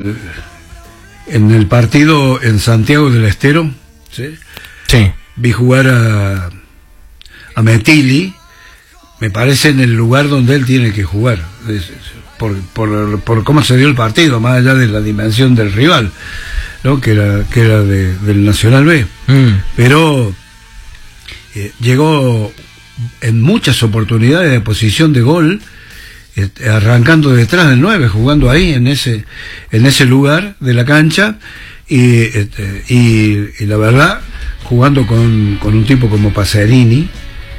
en el partido en Santiago del Estero, ¿sí? Sí. Vi jugar a Metilli, me parece en el lugar donde él tiene que jugar, por cómo se dio el partido, más allá de la dimensión del rival, ¿no? que era del Nacional B. Pero llegó en muchas oportunidades de posición de gol, arrancando detrás del 9, jugando ahí en ese lugar de la cancha, y la verdad, jugando con un tipo como Pacerini,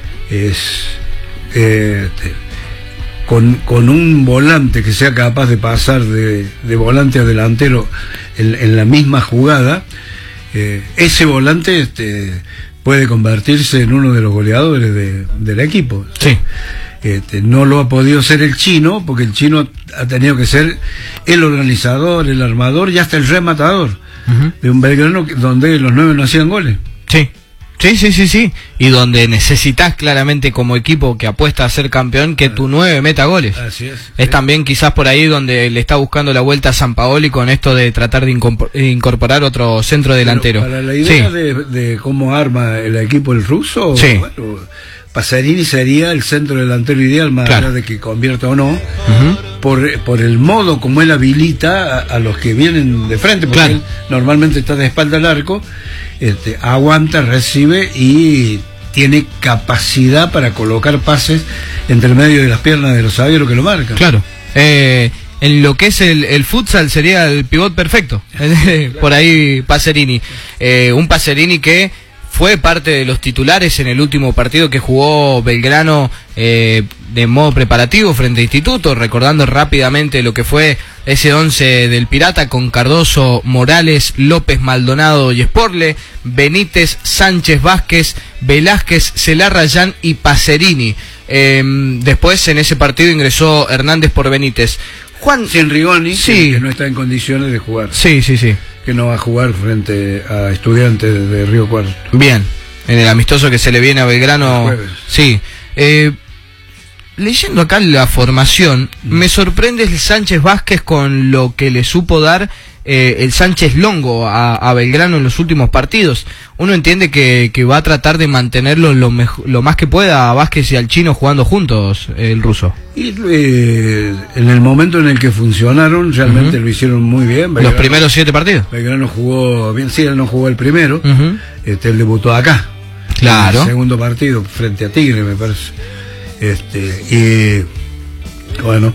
con un volante que sea capaz de pasar de volante a delantero en la misma jugada, ese volante puede convertirse en uno de los goleadores del equipo. Sí. No lo ha podido ser el Chino, porque el Chino ha tenido que ser el organizador, el armador y hasta el rematador de un Belgrano donde los 9 no hacían goles. Sí. Y donde necesitas claramente como equipo que apuesta a ser campeón que tu 9 meta goles. Así es. Es también quizás por ahí donde le está buscando la vuelta a Sampaoli con esto de tratar de incorporar otro centro delantero. Pero para la idea de cómo arma el equipo el ruso, bueno, Pacerini sería el centro delantero ideal, más allá de que convierta o no, por el modo como él habilita a los que vienen de frente, porque él normalmente está de espalda al arco, aguanta, recibe y tiene capacidad para colocar pases entre medio de las piernas de los zagueros que lo marcan. Claro. En lo que es el futsal sería el pivot perfecto. Por ahí Pacerini. Un Pacerini que fue parte de los titulares en el último partido que jugó Belgrano de modo preparativo frente a Instituto, recordando rápidamente lo que fue ese 11 del Pirata con Cardoso, Morales, López, Maldonado y Sporle, Benítez, Sánchez, Vázquez, Velázquez, Celarrayán y Pacerini. Después en ese partido ingresó Hernández por Benítez. Juan sin Rigoni, que no está en condiciones de jugar. Sí. Que no va a jugar frente a Estudiantes de Río Cuarto. Bien, en el amistoso que se le viene a Belgrano. Sí. Leyendo acá la formación, me sorprende el Sánchez Vázquez con lo que le supo dar el Sánchez Longo a Belgrano en los últimos partidos. Uno entiende que va a tratar de mantenerlo lo más que pueda a Vázquez y al Chino jugando juntos, el ruso. Y en el momento en el que funcionaron, realmente lo hicieron muy bien. Belgrano, los primeros 7 partidos. Belgrano jugó bien, sí, él no jugó el primero, él debutó acá. Claro. El segundo partido, frente a Tigre, me parece. Y bueno,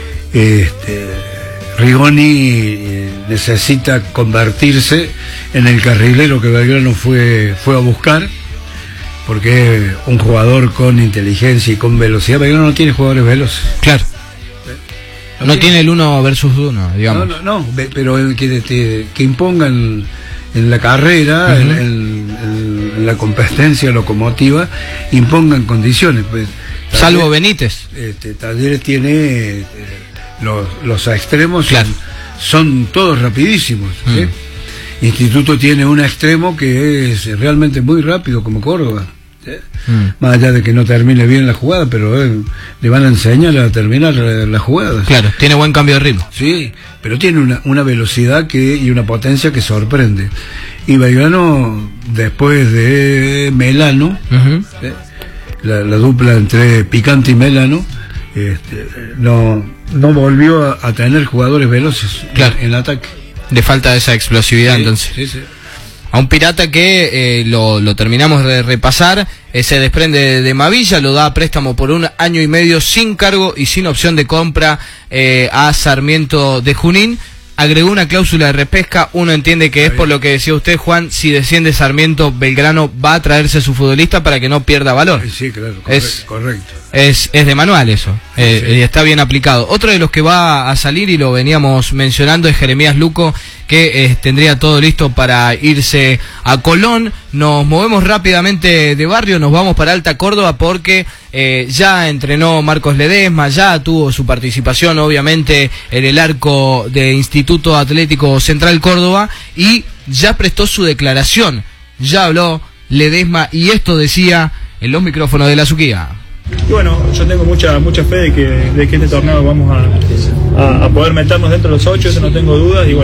Rigoni necesita convertirse en el carrilero que Belgrano fue a buscar, porque un jugador con inteligencia y con velocidad. Belgrano no tiene jugadores veloces. Claro. No tiene el 1 versus 1, digamos. No, pero que impongan en la carrera, en la competencia locomotiva, impongan condiciones. Pues, salvo Benítez. Talleres tiene los extremos, son todos rapidísimos. ¿Sí? Instituto tiene un extremo que es realmente muy rápido, como Córdoba. ¿Sí? Más allá de que no termine bien la jugada, pero le van a enseñar a terminar la jugada. Claro, tiene buen cambio de ritmo. Sí, pero tiene una velocidad y una potencia que sorprende. Y Belgrano, después de Melano, la dupla entre Picante y Melano, no volvió a tener jugadores veloces en el ataque. Le falta esa explosividad, entonces. Sí. A un Pirata que lo terminamos de repasar, se desprende de Mavilla, lo da a préstamo por 1 año y medio sin cargo y sin opción de compra a Sarmiento de Junín. Agregó una cláusula de repesca. Uno entiende que es por lo que decía usted, Juan, si desciende Sarmiento, Belgrano va a traerse a su futbolista para que no pierda valor. Sí, claro, correcto. Es de manual eso, y está bien aplicado. Otro de los que va a salir, y lo veníamos mencionando, es Jeremías Luco, que tendría todo listo para irse a Colón. Nos movemos rápidamente de barrio, nos vamos para Alta Córdoba porque ya entrenó Marcos Ledesma, ya tuvo su participación obviamente en el arco de Instituto Atlético Central Córdoba y ya prestó su declaración. Ya habló Ledesma y esto decía en los micrófonos de la Suquía. Y bueno, yo tengo mucha fe de que este torneo vamos a poder meternos dentro de los 8, eso no tengo dudas. Y bueno,